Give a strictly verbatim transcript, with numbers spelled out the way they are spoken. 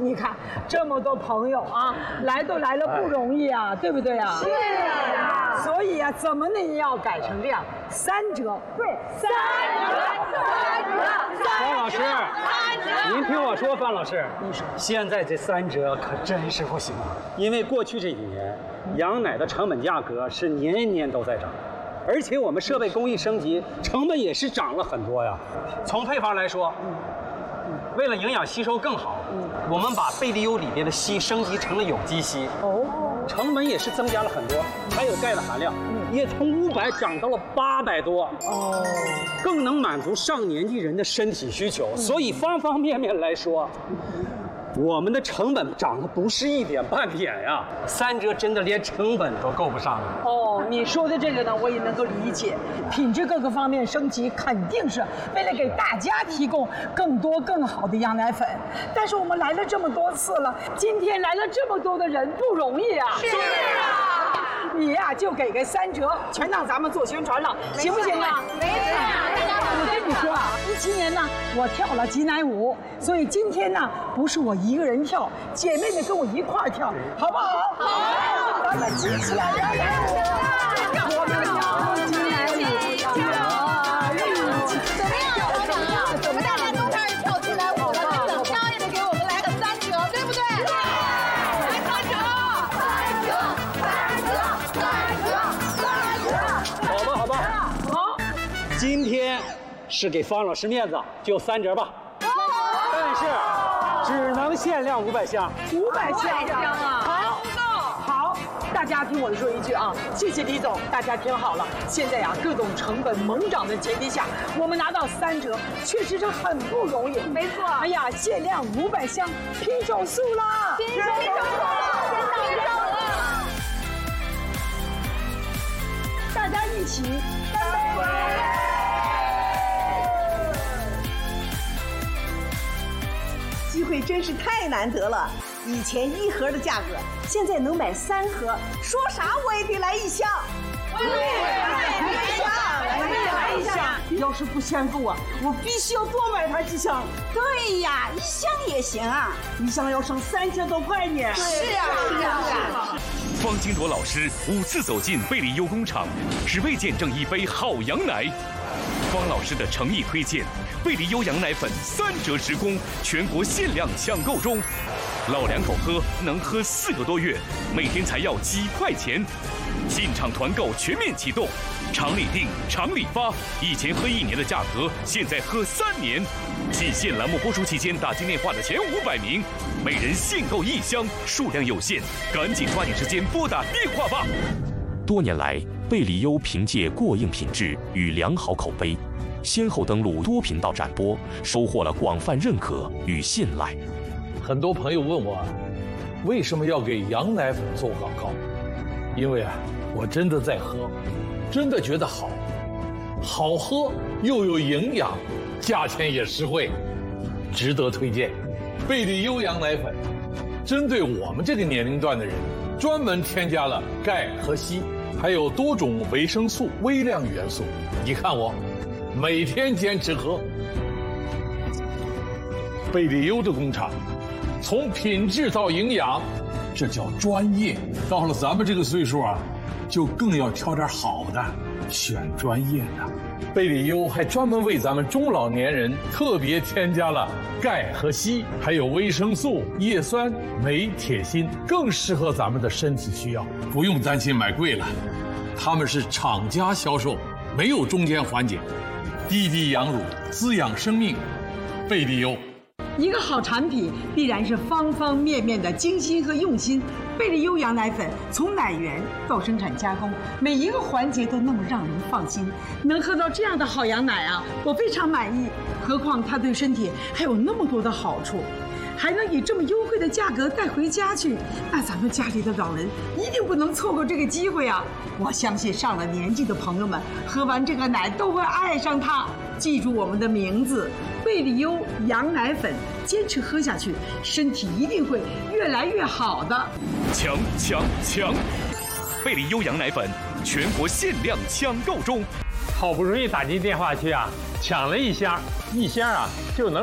你看这么多朋友啊，来都来了不容易啊，对不对啊？ 是啊。 所以啊，怎么能要改成这样？三折，对， 三折，三折， 方老师， 三折。 您听我说，方老师，你说现在这三折可真是不行啊，因为过去这几年羊奶的成本价格是年年都在涨。而且我们设备工艺升级，成本也是涨了很多呀。从配方来说，为了营养吸收更好，我们把贝利优里边的硒升级成了有机硒，哦，成本也是增加了很多。还有钙的含量，也从五百涨到了八百多，哦，更能满足上年纪人的身体需求。所以方方面面来说，我们的成本涨得不是一点半点呀，三折真的连成本都够不上了。 哦，你说的这个呢，我也能够理解，品质各个方面升级，肯定是为了给大家提供更多更好的羊奶粉。但是我们来了这么多次了，今天来了这么多的人，不容易啊。 是啊。 你呀、啊，就给个三折，全当咱们做宣传了，行不行啊？ 没事。 我跟你说啊，一七年呢，我跳了挤奶舞，所以今天呢，不是我一个人跳，姐妹们跟我一块儿跳，好不好？好，咱们挤起来摇奶舞，我们要挤奶舞，跳，一起。 怎么样，老板啊？我们大家都开始跳挤奶舞了，那怎么着也得给我们来个三折，对不对？来三折，三折，三折，三折，三折。 好吧，好吧，好，今天是给方老师面子，就三折吧。但是只能限量五百箱， 五百箱啊！ 好，好，大家听我说一句啊，谢谢李总，大家听好了，现在呀、啊，各种成本猛涨的前提下，我们拿到三折，确实是很不容易。 没错。 哎呀，限量五百箱，拼手速啦！ 拼手速了，拼手了！ 大家一起干杯！ 机会真是太难得了，以前一盒的价格，现在能买三盒，说啥我也得来一箱。 我也来一箱， 我也来一箱。要是不嫌够啊，我必须要多买它几箱。对呀，一箱也行啊，一箱要省三千多块呢。 是啊，是啊，是啊。 方金铎老师五次走进贝利优工厂，只为见证一杯好羊奶。方老师的诚意推荐，贝利优羊奶粉三折直供，全国限量抢购中。老两口喝能喝四个多月，每天才要几块钱。进场团购全面启动，厂里订，厂里发。以前喝一年的价格，现在喝三年。季限栏目播出期间打进电话的前五百名，每人限购一箱，数量有限，赶紧抓紧时间拨打电话吧。多年来，贝利优凭借过硬品质与良好口碑，先后登陆多频道展播，收获了广泛认可与信赖。 很多朋友问我，为什么要给羊奶粉做广告？因为啊，我真的在喝，真的觉得好，好喝又有营养，价钱也实惠，值得推荐。贝利优羊奶粉，针对我们这个年龄段的人，专门添加了钙和硒，还有多种维生素、微量元素。你看我，每天坚持喝。贝利优的工厂，从品质到营养，这叫专业。到了咱们这个岁数啊，就更要挑点好的，选专业的。贝利优还专门为咱们中老年人特别添加了钙和硒，还有维生素、叶酸、镁、铁、锌，更适合咱们的身体需要，不用担心买贵了。他们是厂家销售，没有中间环节，滴滴羊乳，滋养生命。贝利优。 一个好产品必然是方方面面的精心和用心。贝利优羊奶粉从奶源到生产加工，每一个环节都那么让人放心。能喝到这样的好羊奶啊，我非常满意。何况它对身体还有那么多的好处，还能以这么优惠的价格带回家去，那咱们家里的老人一定不能错过这个机会啊！我相信上了年纪的朋友们喝完这个奶都会爱上它。记住我们的名字，贝利优羊奶粉，坚持喝下去，身体一定会越来越好的。 抢抢抢！贝利优羊奶粉全国限量抢购中。 好不容易打进电话去啊，抢了一箱，一箱啊就能